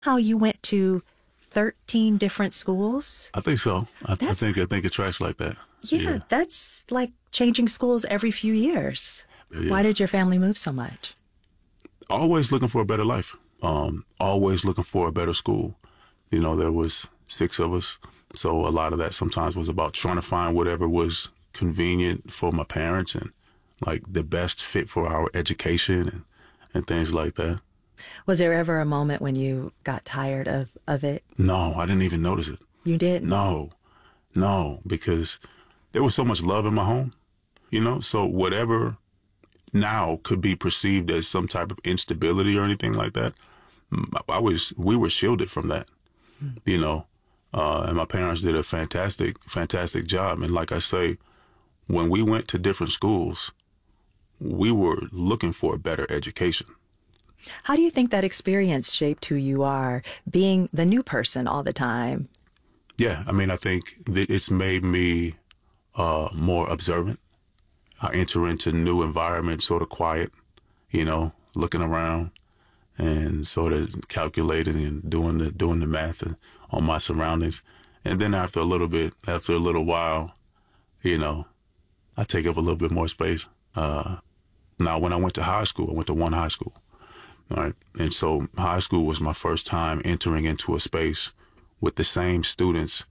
how you went to 13 different schools? I think so. That's, I think it tracks like that. yeah, Yeah. that's like changing schools every few years. Why Yeah. did your family move so much? Always looking for a better life. Always looking for a better school. You know, there was six of us. So a lot of that sometimes was about trying to find whatever was convenient for my parents and like the best fit for our education and things like that. Was there ever a moment when you got tired of it? No, I didn't even notice it. You didn't? No, because there was so much love in my home, you know, so whatever now could be perceived as some type of instability or anything like that. We were shielded from that, you know, and my parents did a fantastic job. And like I say, when we went to different schools, we were looking for a better education. How do you think that experience shaped who you are, being the new person all the time? Yeah, I mean, I think that it's made me more observant. I enter into new environments sort of quiet, you know, looking around and sort of calculating and doing the math on my surroundings. And then after a little while, you know, I take up a little bit more space. Now, when I went to high school, I went to one high school. All right. And so high school was my first time entering into a space with the same students,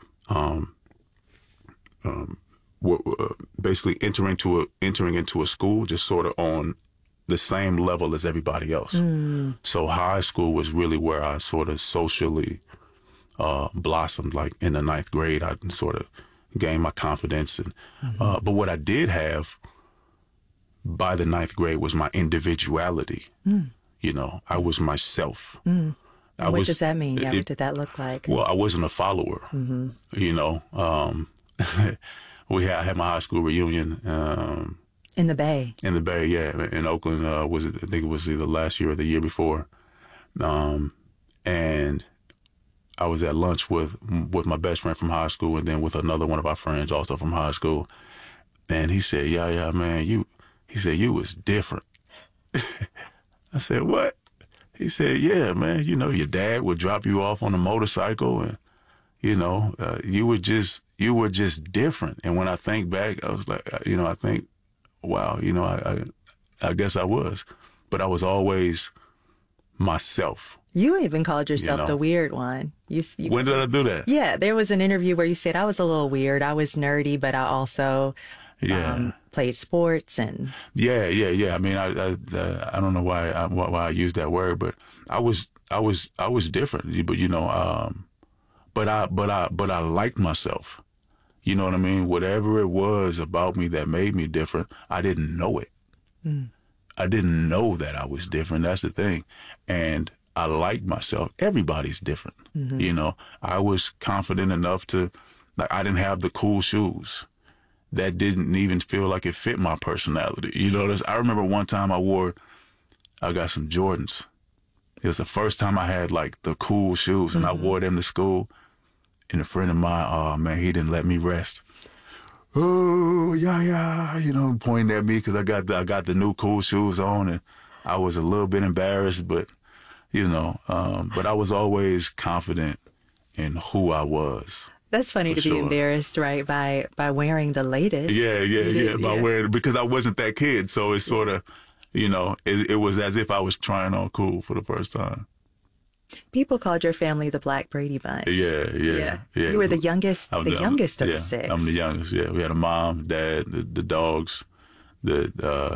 basically entering into a school just sort of on the same level as everybody else. So high school was really where I sort of socially blossomed. Like in the ninth grade, I sort of gained my confidence. And but what I did have by the ninth grade was my individuality. You know, I was myself. What does that mean? What did that look like? Well, I wasn't a follower. You know, I had my high school reunion In the Bay. in the Bay, yeah, in Oakland. I think it was either last year or the year before, and I was at lunch with my best friend from high school, and then with another one of our friends also from high school, and he said, "Yeah, man, he said you was different." I said, "What?" He said, "Yeah, man, you know, your dad would drop you off on a motorcycle and, you know, you were just different." And when I think back, I was like, you know, I think, wow, you know, I guess I was, but I was always myself. You even called yourself You know. the weird one. When did I do that? Yeah, there was an interview where you said, I was a little weird. I was nerdy, but I also Yeah. played sports and... Yeah. I mean, I don't know why I used that word, but I was different. But you know, but I liked myself. You know what I mean? Whatever it was about me that made me different, I didn't know it. I didn't know that I was different. That's the thing, and I liked myself. Everybody's different. You know, I was confident enough to, like, I didn't have the cool shoes. That didn't even feel like it fit my personality. You know, I remember one time I got some Jordans. It was the first time I had like the cool shoes and I wore them to school. And a friend of mine, oh man, he didn't let me rest. Oh, yeah, you know, pointing at me because I got the new cool shoes on and I was a little bit embarrassed, but you know, but I was always confident in who I was. That's funny to be sure. embarrassed, right, by wearing the latest. Yeah. By wearing, because I wasn't that kid. So it's sort of, you know, it was as if I was trying on cool for the first time. People called your family the Black Brady Bunch. Yeah. You were the youngest, youngest of yeah, the six. I'm the youngest. Yeah, we had a mom, dad, the dogs, the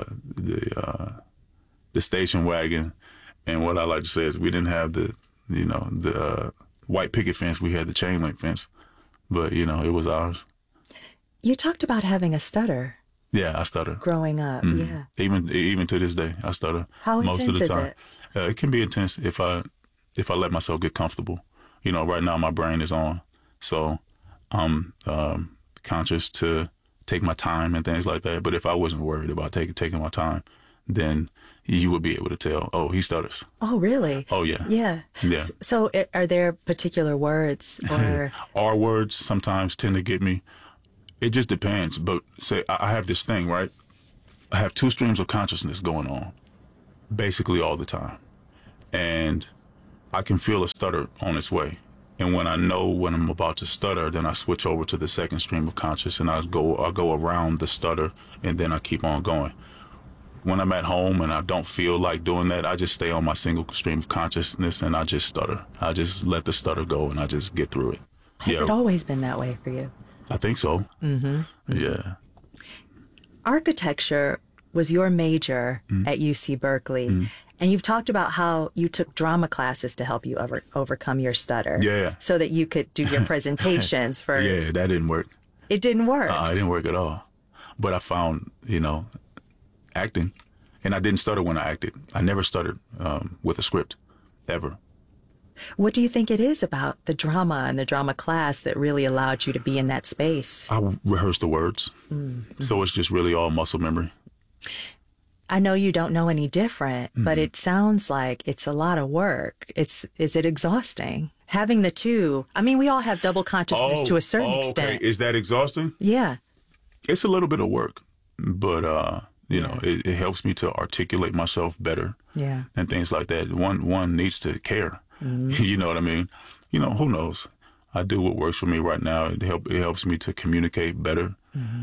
station wagon, and what I like to say is we didn't have the white picket fence. We had the chain link fence, but you know it was ours. You talked about having a stutter. Yeah, I stutter. Growing up, yeah. Even to this day, I stutter. How most intense of the time. is it? It can be intense if I let myself get comfortable. You know, right now my brain is on, so I'm conscious to take my time and things like that. But if I wasn't worried about taking my time, then you would be able to tell, oh, he stutters. Oh, really? Oh, yeah. Yeah. Yeah. So are there particular words or... R words sometimes tend to get me. It just depends. But say I have this thing, right? I have two streams of consciousness going on basically all the time. And I can feel a stutter on its way. And when I know when I'm about to stutter, then I switch over to the second stream of conscious, and I'll go around the stutter, and then I keep on going. When I'm at home and I don't feel like doing that, I just stay on my single stream of consciousness and I just stutter. I just let the stutter go and I just get through it. Has it always been that way for you? I think so. Yeah. Architecture was your major at UC Berkeley. And you've talked about how you took drama classes to help you overcome your stutter. Yeah. So that you could do your presentations for... Yeah, that didn't work. It didn't work. It didn't work at all. But I found, acting. And I didn't stutter when I acted. I never stuttered with a script, ever. What do you think it is about the drama and the drama class that really allowed you to be in that space? I rehearsed the words. So it's just really all muscle memory. I know you don't know any different, but it sounds like it's a lot of work. Is it exhausting? Having the two, I mean, we all have double consciousness to a certain extent. Okay. Is that exhausting? Yeah. It's a little bit of work, but, it helps me to articulate myself better. Yeah. And things like that. One needs to care. You know what I mean? Who knows? I do what works for me right now. It helps me to communicate better.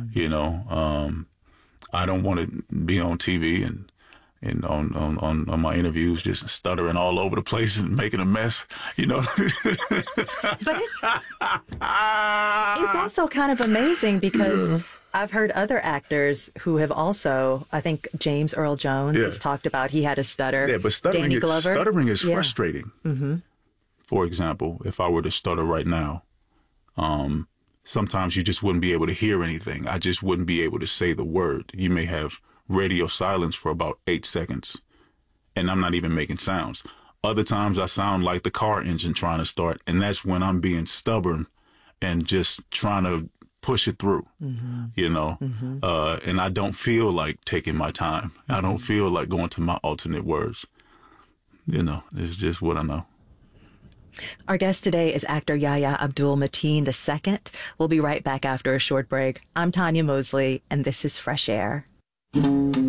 I don't want to be on TV and on my interviews just stuttering all over the place and making a mess, But it's also kind of amazing because I've heard other actors who have also, I think James Earl Jones has talked about he had a stutter. Yeah, but stuttering is frustrating. For example, if I were to stutter right now, sometimes you just wouldn't be able to hear anything. I just wouldn't be able to say the word. You may have radio silence for about 8 seconds, and I'm not even making sounds. Other times I sound like the car engine trying to start, and that's when I'm being stubborn and just trying to push it through, and I don't feel like taking my time. I don't feel like going to my alternate words. It's just what I know. Our guest today is actor Yahya Abdul-Mateen II. We'll be right back after a short break. I'm Tanya Mosley, and this is Fresh Air.